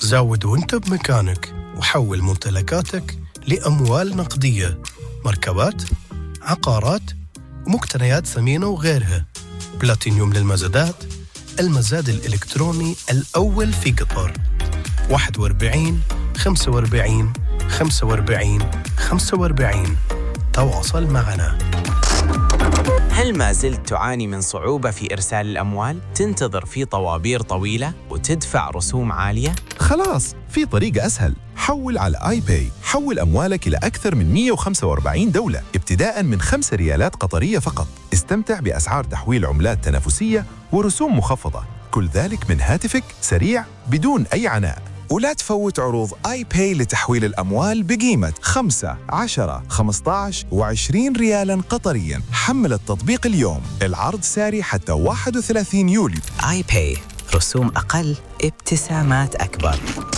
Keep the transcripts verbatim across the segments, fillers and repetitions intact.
زود وانت بمكانك وحول ممتلكاتك لأموال نقدية، مركبات، عقارات ومقتنيات ثمينة وغيرها. بلاتينيوم للمزادات، المزاد الإلكتروني الأول في قطر. واحد وأربعين خمسة وأربعين خمسة وأربعين خمسة وأربعين. تواصل معنا. هل ما زلت تعاني من صعوبة في إرسال الأموال؟ تنتظر في طوابير طويلة وتدفع رسوم عالية؟ خلاص، في طريقة أسهل. حول على آي باي. حول أموالك إلى أكثر من مئة وخمسة وأربعين دولة ابتداء من خمسة ريالات قطرية فقط. استمتع بأسعار تحويل عملات تنافسية ورسوم مخفضة، كل ذلك من هاتفك، سريع بدون أي عناء. ولا تفوت عروض آي باي لتحويل الأموال بقيمة خمسة، عشرة، خمسة عشر وعشرين ريالاً قطرياً. حمل التطبيق اليوم، العرض ساري حتى واحد وثلاثين يوليو. آي باي، رسوم أقل، ابتسامات أكبر.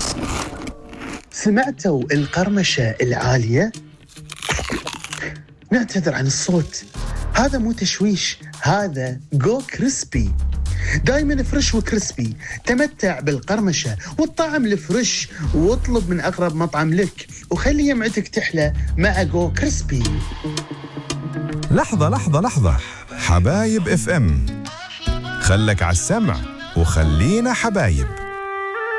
سمعتوا القرمشة العالية؟ نعتذر عن الصوت، هذا مو تشويش، هذا جو كريسبي. دايما فريش وكريسبي. تمتع بالقرمشة والطعم الفريش واطلب من أقرب مطعم لك وخلي يمعتك تحلى مع جو كريسبي. لحظة لحظة لحظة، حبايب اف ام، خلك على السمع وخلينا حبايب.